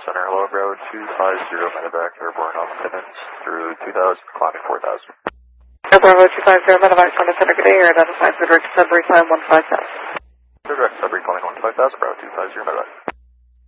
Center, hello, Bravo 250, medevac, airborne on Simmons through 2000, climbing 4000. Bravo 250, medevac, on the Center, good day, air identified, direct Sudbury, climb 15000. Direct Sudbury, climbing 15000, Bravo 250, medevac.